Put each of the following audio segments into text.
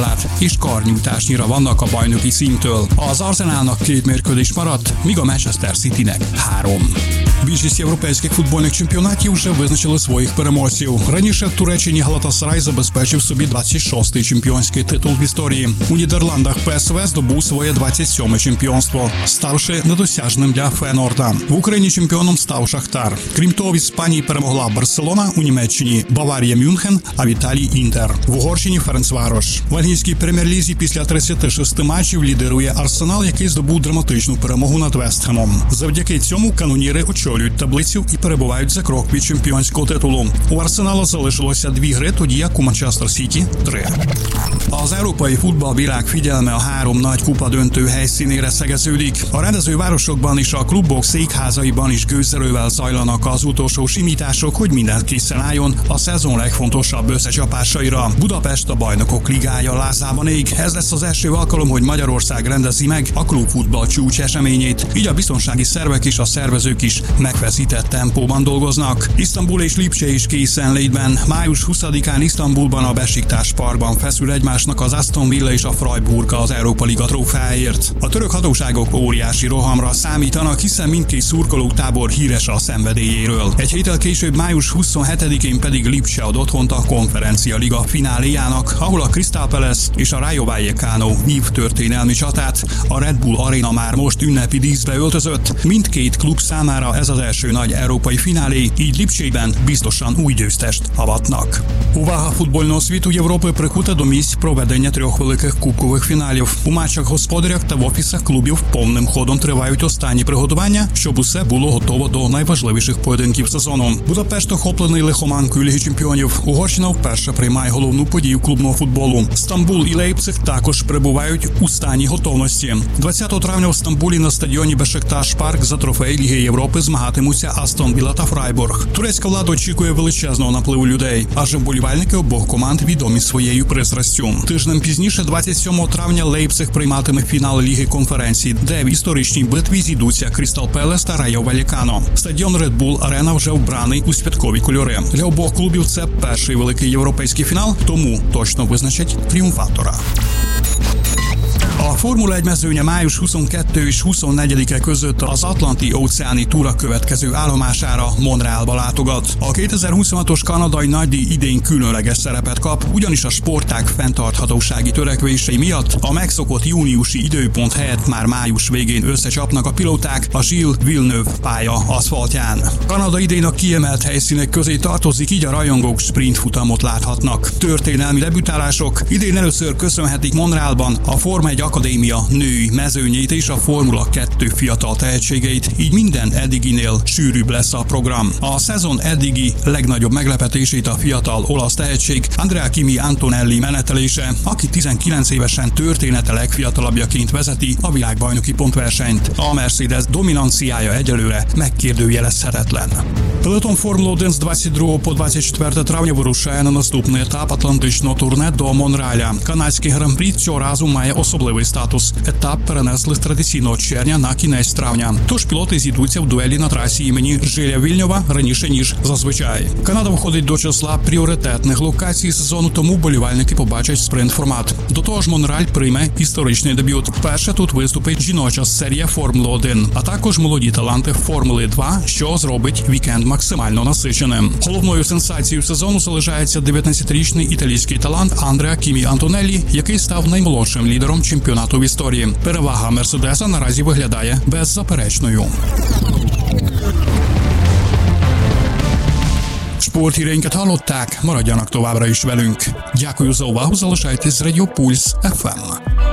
és karnyújtásnyira vannak a bajnoki színtől. Az Arsenalnak 2 mérkőzés maradt, míg a Manchester Citynek 3. Більшість європейських футбольних чемпіонатів вже визначили своїх переможців. Раніше в Туреччині Галатасарай забезпечив собі 26-й чемпіонський титул в історії. У Нідерландах ПСВ здобув своє 27-ме чемпіонство, ставши недосяжним для Фейнорда. В Україні чемпіоном став Шахтар. Крім того, в Іспанії перемогла Барселона, у Німеччині Баварія Мюнхен, а в Італії Інтер. В Угорщині Ференцварош. В англійській прем'єр-лізі після 36 матчів лідирує Арсенал, який здобув драматичну перемогу над Вестхемом. Завдяки цьому каноніри очолюють таблицю і перебувають за крок від чемпіонського титулу. У Арсенала залишилося 2 гри, тоді як у Манчестер Сіті 3. Az európai futballvilág figyelme a 3 nagy kupa döntő helyszínére szegeződik. A rendezővárosokban és a klubok székházaiban is gőzerővel zajlanak az utolsó simítások, hogy minden készen álljon a szezon legfontosabb összecsapásaira. Budapest a Bajnokok Ligája lázában ég. Ez lesz az első alkalom, hogy Magyarország rendezi meg a klubfutball csúcs eseményét. Így a biztonsági szervek és a szervezők is megfeszített tempóban dolgoznak. Isztambul és Lipcse is készenlétben. Május 20-án Isztambulban a Besiktas Parkban feszül egymásnak az Aston Villa és a Freiburg az Európa Liga trófeáért. A török hatóságok óriási rohamra számítanak, hiszen mindkét szurkolótábor híres a szenvedélyéről. Egy héttel később, május 27-én pedig Lipcse ad otthont a Konferencia Liga fináléjának, ahol a Crystal Palace és a Rayo Vallecano vív történelmi csatát. A Red Bull Arena már most ünnepi díszbe öltözött. Mindkét klub számára ez az első nagy európai finálé, így Lipcsében biztosan új győztest avatnak. Увага футбольного світу Європи прикута до місць проведення 3 великих кубкових фіналів. У матчах господарях та в офісах клубів повним ходом тривають останні приготування, щоб усе було готово до найважливіших поєдинків сезону. Будапешт охоплений лихоманкою Ліги чемпіонів. Угорщина вперше приймає головну подію клубного футболу. Стамбул і Лейпциг також перебувають у стані готовності. 20 травня в Стамбулі на стадіоні Бешикташ Парк за трофей Ліги Європи змагатимуться Астон Вілла та Фрайбург. Турецька влада очікує величезного напливу людей, адже вболівальники обох команд відомі своєю пристрастю. Тижнем пізніше, 27 травня, Лейпциг прийматиме фінал Ліги конференцій, де в історичній битві зійдуться Крістал Пелес та Райо Валєкано. Стадіон Red Bull Arena вже вбраний у святкові кольори. Для обох клубів це перший великий європейський фінал, тому точно визначать тріумфатора. A Formula 1 mezőnye május 22 és 24-e között az Atlanti-óceáni túra következő állomására, Montrealba látogat. A 2026-os kanadai nagydíj idén különleges szerepet kap, ugyanis a sportág fenntarthatósági törekvései miatt a megszokott júniusi időpont helyett már május végén összecsapnak a pilóták a Gilles Villeneuve pálya aszfaltján. Kanada idén a kiemelt helyszínek közé tartozik, így a rajongók sprint futamot láthatnak. Történelmi debütálások idén először köszönhetik Montrealban a Forma 1 Akadémia női mezőnyét és a Formula 2 fiatal tehetségeit, így minden eddiginél sűrűbb lesz a program. A szezon eddigi legnagyobb meglepetését a fiatal olasz tehetség Andrea Kimi Antonelli menetelése, aki 19 évesen története legfiatalabbjaként vezeti a világbajnoki pontversenyt. A Mercedes dominanciája egyelőre megkérdőjelezhetetlen. Peloton Formula 1 з 22 по 24 травня вирушає на наступний етап атлантичного турне до Монреаля. Канадський гран-прі цього разу має особливий статус. Етап перенесли з традиційного червня на кінець травня. Тож пілоти зійдуться в дуелі на трасі імені Жиля Вільньова раніше, ніж зазвичай. Канада входить до числа пріоритетних локацій сезону, тому болівальники побачать спринт-формат. До того ж, Монреаль прийме історичний дебют. Вперше тут виступить жіноча серія Формули 1, а також молоді таланти Формули 2, що зробить вікенд максимально насиченим. Головною сенсацією сезону залишається 19-річний італійський талант Андреа Кімі Антонеллі, який став наймолодшим лідером чемпіонату в історії. Перевага Мерседеса наразі виглядає беззаперечною. Sporthíreinket hallották, maradjanak továbbra is velünk. Дякую за увагу, залишайтесь з Радіо Пульс FM.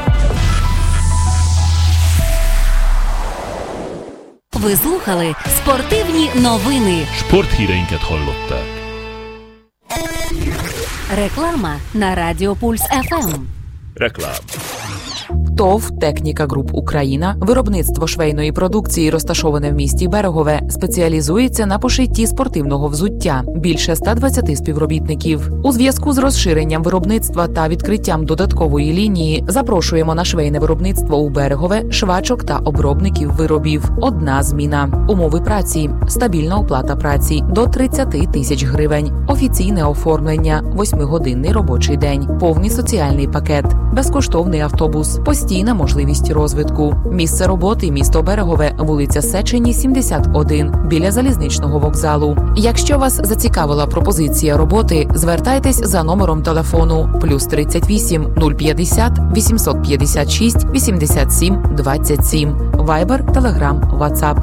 Ви слухали спортивні новини. Sporthíreinket hallották. Реклама на Радіо Пульс FM. Reklám. ТОВ «Техніка Груп Україна», виробництво швейної продукції, розташоване в місті Берегове, спеціалізується на пошитті спортивного взуття. Більше 120 співробітників. У зв'язку з розширенням виробництва та відкриттям додаткової лінії запрошуємо на швейне виробництво у Берегове швачок та обробників виробів. Одна зміна. Умови праці. Стабільна оплата праці до 30 тисяч гривень. Офіційне оформлення. 8-годинний робочий день. Повний соціальний пакет. Безкоштовний автобус. Постійна можливість розвитку. Місце роботи – місто Берегове, вулиця Сечені, 71, біля залізничного вокзалу. Якщо вас зацікавила пропозиція роботи, звертайтесь за номером телефону +38 050 856 87 27. Viber, Telegram, WhatsApp.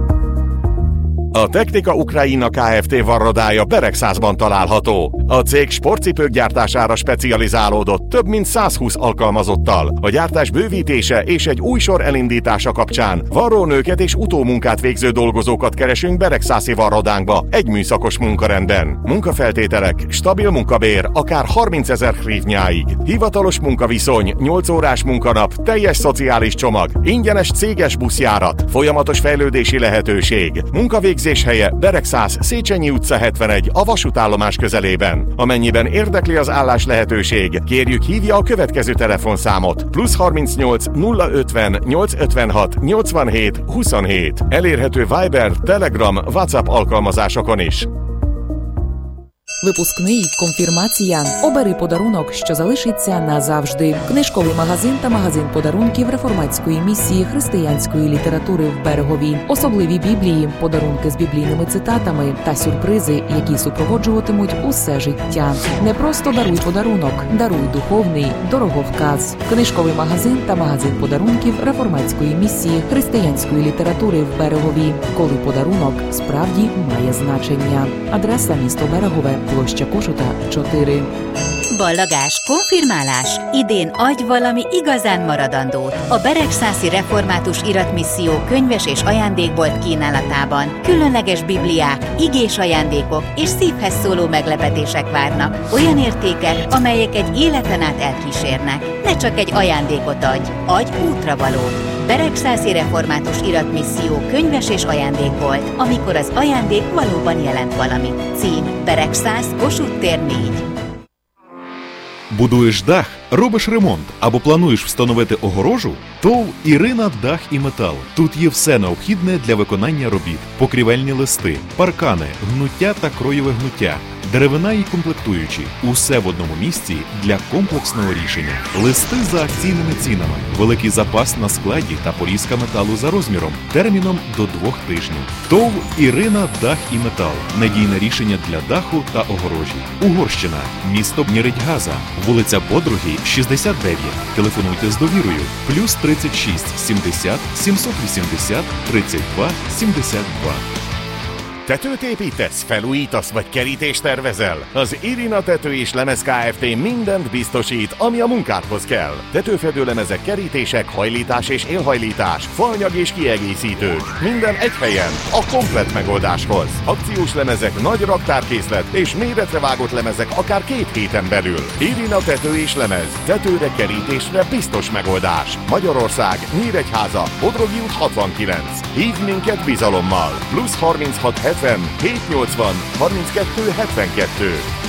A Technika Ukraina Kft. Varrodája Beregszázban található. A cég sportcipők gyártására specializálódott több mint 120 alkalmazottal. A gyártás bővítése és egy új sor elindítása kapcsán varrónőket és utómunkát végző dolgozókat keresünk Beregszászi varrodánkba egy műszakos munkarendben. Munkafeltételek, stabil munkabér, akár 30 000 hrivnyáig. Hivatalos munkaviszony, 8 órás munkanap, teljes szociális csomag, ingyenes céges buszjárat, folyamatos fejlődési lehetőség. Munkavégzés helye Beregszász, Széchenyi utca 71, a vasútállomás közelében. Amennyiben érdekli az állás lehetőség, kérjük hívja a következő telefonszámot +38 050 856 87 27. Elérhető Viber, Telegram, WhatsApp alkalmazásokon is. Випускний, конфірмація. Обери подарунок, що залишиться назавжди. Книжковий магазин та магазин подарунків реформатської місії християнської літератури в Берегові. Особливі біблії, подарунки з біблійними цитатами та сюрпризи, які супроводжуватимуть усе життя. Не просто даруй подарунок, даруй духовний дороговказ. Книжковий магазин та магазин подарунків реформатської місії християнської літератури в Берегові. Коли pодарунок справді має значення. Adresa місто Берегове, plощa Kossuth 4. Ballagás, konfirmálás. Idén adj valami igazán maradandót. A Beregszászi Református Iratmisszió könyves és ajándékbolt kínálatában különleges bibliák, igés ajándékok és szívhez szóló meglepetések várnak. Olyan értékek, amelyek egy életen át elkísérnek. Ne csak egy ajándékot adj útravalót. Beregszászi Református Iratmisszió könyves és ajándékbolt, amikor az ajándék valóban jelent valamit. Cím: Beregszász, Kossuth tér 4. Будуєш дах, робиш ремонт або плануєш встановити огорожу? ТОВ «Ірина Дах і Метал». Тут є все необхідне для виконання робіт. Покрівельні листи, паркани, гнуття та кроєве гнуття, деревина і комплектуючі. Усе в одному місці для комплексного рішення. Листи за акційними цінами, великий запас на складі та порізка металу за розміром, терміном до 2 тижнів. ТОВ «Ірина Дах і Метал». Надійне рішення для даху та огорожі. Угорщина. Місто Нєредьгаза. Вулиця Подруги, 69. Телефонуйте з довірою. +36 70 780 32 72. Tetőt építesz, felújítasz vagy kerítést tervezel? Az Irina Tető és Lemez Kft. Mindent biztosít, ami a munkádhoz kell. Tetőfedőlemezek, kerítések, hajlítás és élhajlítás, faanyag és kiegészítők. Minden egy helyen, a komplett megoldáshoz. Akciós lemezek, nagy raktárkészlet és méretre vágott lemezek akár 2 héten belül. Irina Tető és Lemez. Tetőre, kerítésre biztos megoldás. Magyarország, Nyíregyháza, Bodrogi út 69. Hívd minket bizalommal. +36 70 780 32 72.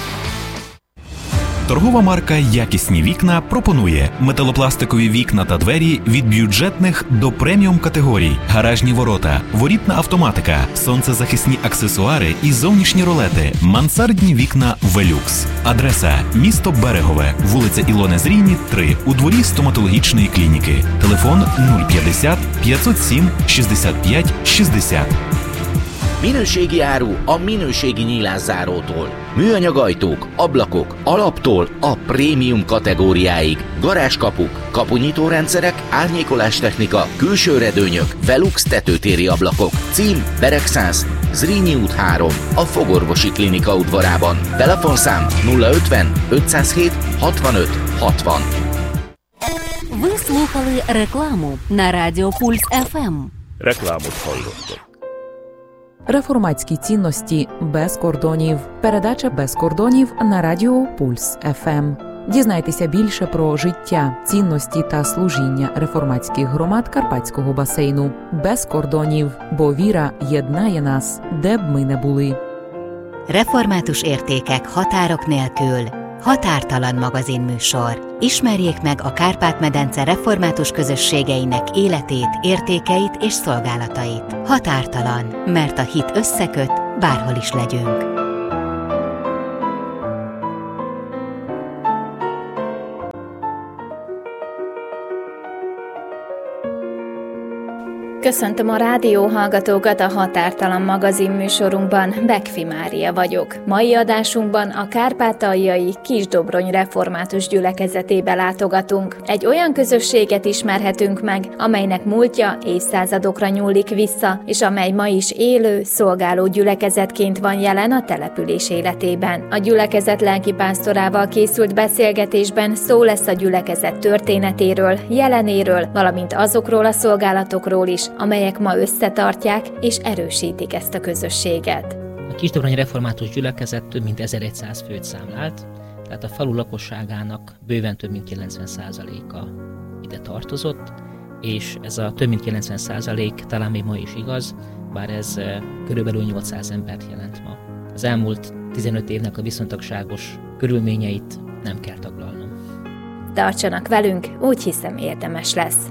Торгова марка «Якісні вікна» пропонує металопластикові вікна та двері від бюджетних до преміум категорій, гаражні ворота, ворітна автоматика, сонцезахисні аксесуари і зовнішні ролети, мансардні вікна «Велюкс». Адреса – місто Берегове, вулиця Ілони Зрійні, 3, у дворі стоматологічної клініки. Телефон 050 507 65 60. Minőségi áru a minőségi nyílászárótól. Műanyag ajtók, ablakok, alaptól a prémium kategóriáig. Garázskapuk, kapunyitórendszerek, árnyékolástechnika, külső redőnyök, Velux tetőtéri ablakok. Cím: Beregszász, Zrínyi út 3, a Fogorvosi Klinika udvarában. Telefonszám 050 507 65 60. Ви слухали рекламу на Радіо Пульс ФМ. Reklámot hallottak. Реформатські цінності без кордонів. Передача без кордонів на Радіо Пульс ФМ. Дізнайтеся більше про життя, цінності та служіння реформатських громад Карпатського басейну. Без кордонів, бо віра єднає нас, де б ми не були. Református értékek határok nélkül. Határtalan magazinműsor. Ismerjék meg a Kárpát-medence református közösségeinek életét, értékeit és szolgálatait. Határtalan, mert a hit összeköt, bárhol is legyünk. Köszöntöm a rádióhallgatókat a Határtalan magazin műsorunkban, Bekfi Mária vagyok. Mai adásunkban a kárpátaljai Kisdobrony református gyülekezetébe látogatunk. Egy olyan közösséget ismerhetünk meg, amelynek múltja évszázadokra nyúlik vissza, és amely ma is élő, szolgáló gyülekezetként van jelen a település életében. A gyülekezet lelkipásztorával készült beszélgetésben szó lesz a gyülekezet történetéről, jelenéről, valamint azokról a szolgálatokról is, amelyek ma összetartják és erősítik ezt a közösséget. A Kisdobronyi református gyülekezet több mint 1100 főt számlált, tehát a falu lakosságának bőven több mint 90%-a ide tartozott, és ez a több mint 90% talán még ma is igaz, bár ez körülbelül 800 embert jelent ma. Az elmúlt 15 évnek a viszontagságos körülményeit nem kell taglalnom. Tartsanak velünk, úgy hiszem érdemes lesz.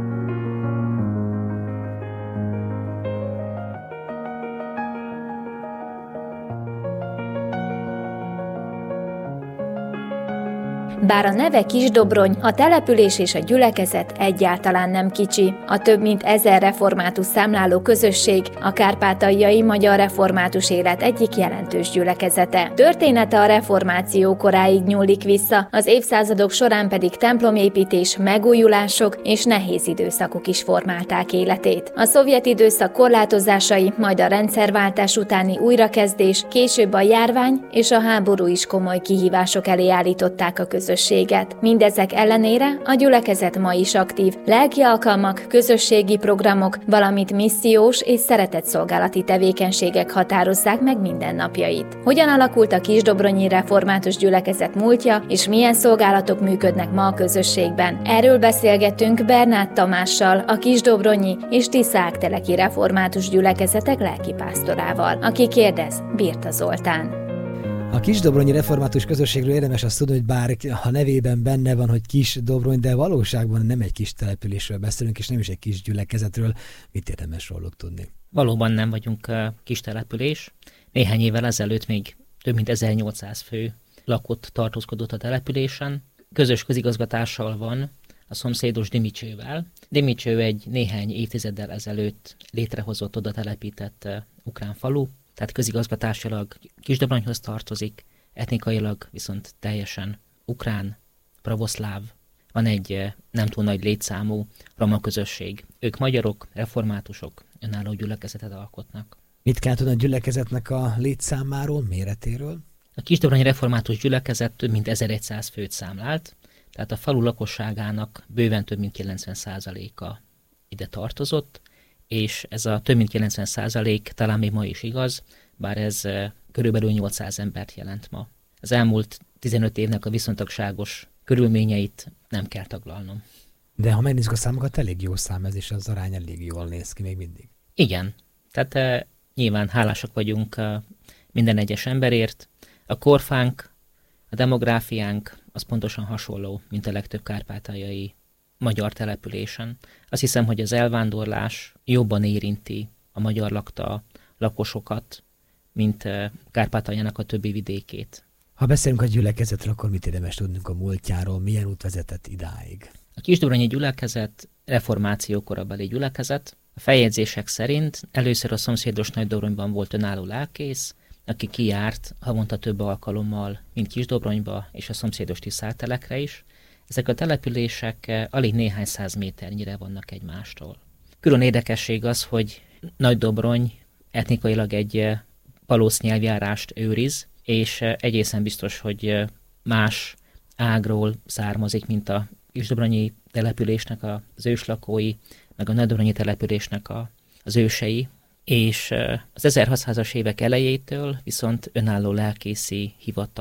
Bár a neve Kisdobrony, a település és a gyülekezet egyáltalán nem kicsi. A több mint 1000 református számláló közösség a kárpátaljai magyar református élet egyik jelentős gyülekezete. Története a reformáció koráig nyúlik vissza, az évszázadok során pedig templomépítés, megújulások és nehéz időszakok is formálták életét. A szovjet időszak korlátozásai, majd a rendszerváltás utáni újrakezdés, később a járvány és a háború is komoly kihívások elé állították a közösséget. Mindezek ellenére a gyülekezet ma is aktív. Lelki alkalmak, közösségi programok, valamint missziós és szeretetszolgálati tevékenységek határozzák meg mindennapjait. Hogyan alakult a Kisdobronyi református gyülekezet múltja, és milyen szolgálatok működnek ma a közösségben? Erről beszélgetünk Bernát Tamással, a Kisdobronyi és Tiszaágteleki református gyülekezetek lelkipásztorával. Aki kérdez, Birta Zoltán. A Kisdobronyi református közösségről érdemes azt tudni, hogy bár a nevében benne van, hogy Kisdobrony, de valóságban nem egy kis településről beszélünk, és nem is egy kis gyülekezetről. Mit érdemes róluk tudni? Valóban nem vagyunk kis település. Néhány évvel ezelőtt még több mint 1800 fő lakott, tartózkodott a településen. Közös közigazgatással van a szomszédos Dimicsővel. Dimicső egy néhány évtizeddel ezelőtt létrehozott, oda telepített ukrán falu, tehát közigazgatásilag Kisdobronyhoz tartozik, etnikailag viszont teljesen ukrán, pravoszláv. Van egy nem túl nagy létszámú roma közösség. Ők magyarok, reformátusok, önálló gyülekezetet alkotnak. Mit kell tudni a gyülekezetnek a létszámáról, méretéről? A Kisdobronyi református gyülekezet több mint 1100 főt számlált, tehát a falu lakosságának bőven több mint 90%-a ide tartozott, és ez a több mint 90% talán még ma is igaz, bár ez körülbelül 800 embert jelent ma. Az elmúlt 15 évnek a viszontagságos körülményeit nem kell taglalnom. De ha megnézzük a számokat, elég jó szám ez, és az arány elég jól néz ki még mindig. Igen, tehát nyilván hálásak vagyunk minden egyes emberért. A korfánk, a demográfiánk az pontosan hasonló, mint a legtöbb kárpátaljai magyar településen. Azt hiszem, hogy az elvándorlás jobban érinti a magyar lakta lakosokat, mint Kárpátaljának a többi vidékét. Ha beszélünk a gyülekezetről, akkor mit érdemes tudnunk a múltjáról, milyen út vezetett idáig? A Kisdobronyi gyülekezet reformáció korabeli gyülekezet. A feljegyzések szerint először a szomszédos Nagydobronyban volt önálló lelkész, aki kijárt havonta több alkalommal, mint Kisdobronyba és a szomszédos Tiszaágtelekre is. Ezek a települések alig néhány száz méternyire vannak egymástól. Külön érdekesség az, hogy Nagydobrony etnikailag egy palósz nyelvjárást őriz, és egészen biztos, hogy más ágról származik, mint a kisdobronyi településnek az őslakói, meg a nagydobronyi településnek az ősei, és az 1600-as évek elejétől viszont önálló lelkészi hivatal,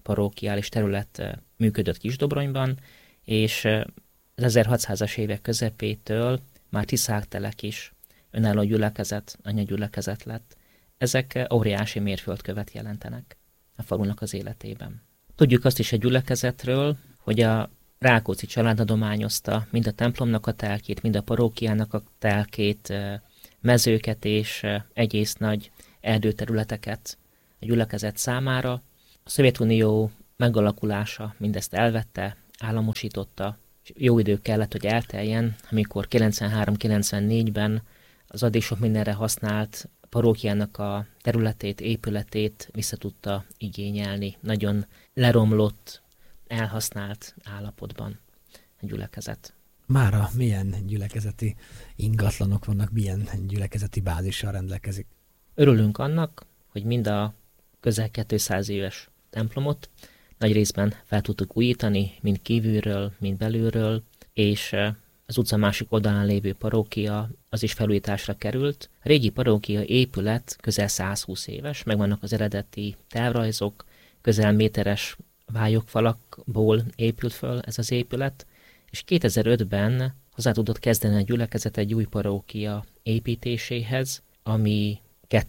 parókiális terület működött Kisdobronyban, és az 1600-as évek közepétől már Tiszágtelek is önálló gyülekezet, anyagyülekezet lett. Ezek óriási mérföldkövet jelentenek a falunak az életében. Tudjuk azt is a gyülekezetről, hogy a Rákóczi család adományozta mind a templomnak a telkét, mind a parókiának a telkét, mezőket és egész nagy erdőterületeket a gyülekezet számára. A Szovjetunió megalakulása mindezt elvette, államosította, és jó idő kellett, hogy elteljen, amikor 93-94-ben az addig sok mindenre használt parókiának a területét, épületét vissza tudta igényelni. Nagyon leromlott, elhasznált állapotban a gyülekezet. Mára milyen gyülekezeti ingatlanok vannak, milyen gyülekezeti bázissal rendelkezik? Örülünk annak, hogy mind a közel 200 éves templomot nagy részben fel tudtuk újítani, mind kívülről, mind belülről, és az utca másik oldalán lévő parókia az is felújításra került. A régi parókia épület közel 120 éves, megvannak az eredeti tervrajzok, közel méteres vályogfalakból épült föl ez az épület, és 2005-ben hozzá tudott kezdeni a gyülekezet egy új parókia építéséhez, ami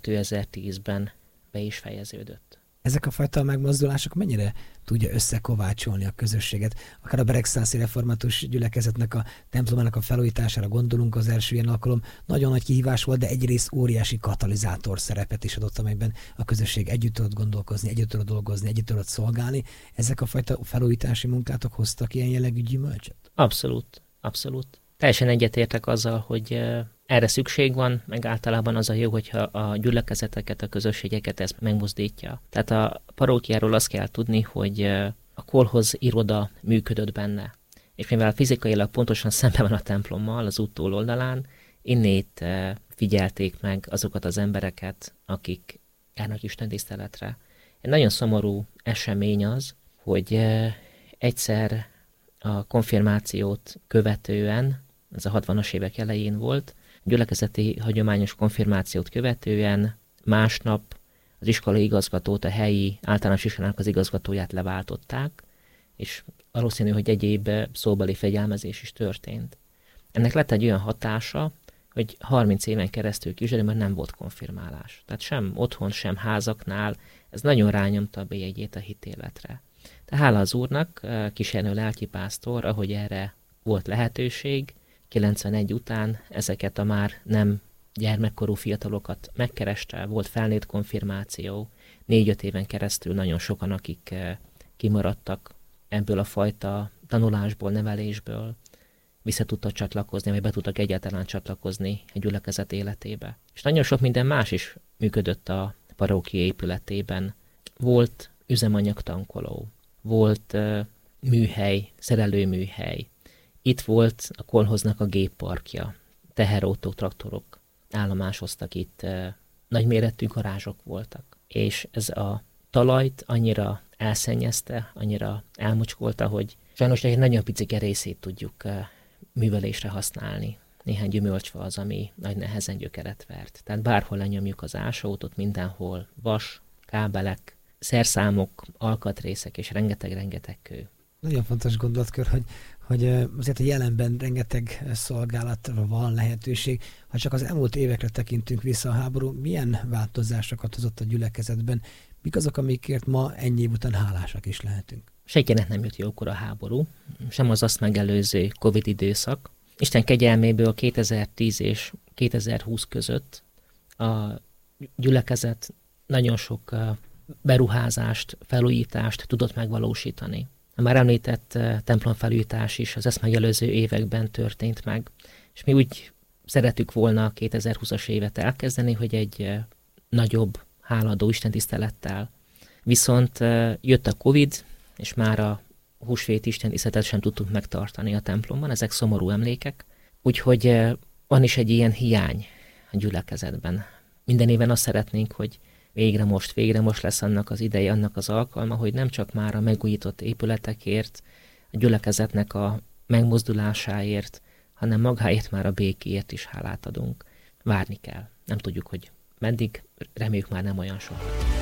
2010-ben be is fejeződött. Ezek a fajta megmozdulások mennyire tudja összekovácsolni a közösséget? Akár a Beregszászi Református Gyülekezetnek a templomának a felújítására gondolunk, az első ilyen alkalom nagyon nagy kihívás volt, de egyrészt óriási katalizátor szerepet is adott, amelyben a közösség együtt tudott gondolkozni, együtt tudott dolgozni, együtt tudott szolgálni. Ezek a fajta felújítási munkátok hoztak ilyen jellegű gyümölcsöt? Abszolút, abszolút. Teljesen egyetértek azzal, hogy erre szükség van, meg általában az a jó, hogyha a gyülekezeteket, a közösségeket ezt megmozdítja. Tehát a parókiáról azt kell tudni, hogy a kolhoz iroda működött benne. És mivel fizikailag pontosan szemben van a templommal, az út túloldalán, innét figyelték meg azokat az embereket, akik járnak istentiszteletre. Egy nagyon szomorú esemény az, hogy egyszer a konfirmációt követően, ez a 60-as évek elején volt, a gyülekezeti hagyományos konfirmációt követően másnap az iskolai igazgatót, a helyi általános iskolának az igazgatóját leváltották, és valószínű, hogy egyéb szóbeli fegyelmezés is történt. Ennek lett egy olyan hatása, hogy 30 éven keresztül Kisderőben nem volt konfirmálás. Tehát sem otthon, sem házaknál, ez nagyon rányomta a bélyegét a hitéletre. De hála az Úrnak, Kisernő lelkipásztor, ahogy erre volt lehetőség, 91 után ezeket a már nem gyermekkorú fiatalokat megkereste, volt felnőtt konfirmáció, 4-5 éven keresztül nagyon sokan, akik kimaradtak ebből a fajta tanulásból, nevelésből, vissza tudtak csatlakozni, vagy be tudtak egyáltalán csatlakozni egy gyülekezet életébe. És nagyon sok minden más is működött a parókia épületében. Volt üzemanyagtankoló, volt műhely, szerelőműhely, itt volt a kolhoznak a gépparkja, teherautók, traktorok állomásoztak itt, nagyméretű garázsok voltak. És ez a talajt annyira elszennyezte, annyira elmocskolta, hogy sajnos egy nagyon picike részét tudjuk művelésre használni. Néhány gyümölcsfa az, ami nagy nehezen gyökeret vert. Tehát bárhol lenyomjuk az ásót, ott mindenhol vas, kábelek, szerszámok, alkatrészek és rengeteg kő. Nagyon fontos gondolatkör, hogy azért a jelenben rengeteg szolgálatra van lehetőség. Ha csak az elmúlt évekre tekintünk vissza, a háború milyen változásokat hozott a gyülekezetben? Mik azok, amikért ma ennyi év után hálásak is lehetünk? Senkinek nem jött jókor a háború, sem az azt megelőző Covid időszak. Isten kegyelméből 2010 és 2020 között a gyülekezet nagyon sok beruházást, felújítást tudott megvalósítani. A már említett templomfelújítás is az ezt megelőző években történt meg, és mi úgy szeretük volna 2020-as évet elkezdeni, hogy egy nagyobb hálaadó istentisztelettel. Viszont jött a Covid, és már a húsvét istentiszteletet sem tudtuk megtartani a templomban, ezek szomorú emlékek. Úgyhogy van is egy ilyen hiány a gyülekezetben. Minden éven azt szeretnénk, hogy végre most lesz annak az ideje, annak az alkalma, hogy nem csak már a megújított épületekért, a gyülekezetnek a megmozdulásáért, hanem magáért már a békéért is hálát adunk. Várni kell. Nem tudjuk, hogy meddig, reméljük már nem olyan sok.